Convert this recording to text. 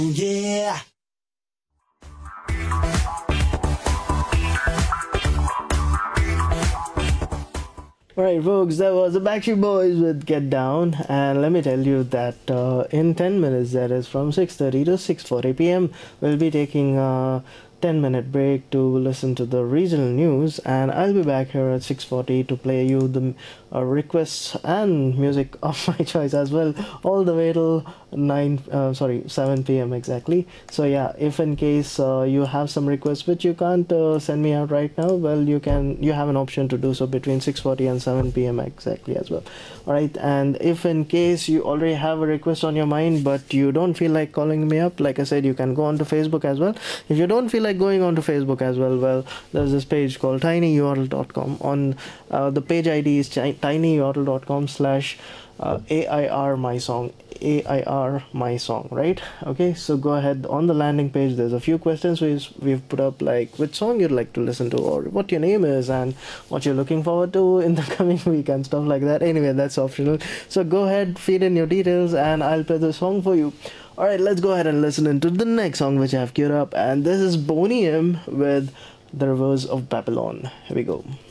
Yeah. Alright, folks, that was the Backstreet Boys with Get Down, and let me tell you that in 10 minutes, that is from 6:30 to 6:40 p.m., we'll be taking a 10-minute break to listen to the regional news, and I'll be back here at 6:40 to play you the requests and music of my choice as well, all the way till 7 p.m. exactly. So yeah, if in case you have some requests which you can't send me out right now, well, you have an option to do so between 6:40 and 7 p.m. exactly as well. All right, and if in case you already have a request on your mind but you don't feel like calling me up, like I said, you can go onto Facebook as well. If you don't feel like going onto Facebook as well, well, there's this page called tinyurl.com. On the page ID is tinyurl.com slash AIR my song, AIR my song, right? Okay, so go ahead on the landing page. There's a few questions we've put up, like which song you'd like to listen to, or what your name is, and what you're looking forward to in the coming week, and stuff like that. Anyway, that's optional. So go ahead, feed in your details, and I'll play the song for you. All right, let's go ahead and listen into the next song which I've queued up, and this is Boney M with The Rivers of Babylon. Here we go.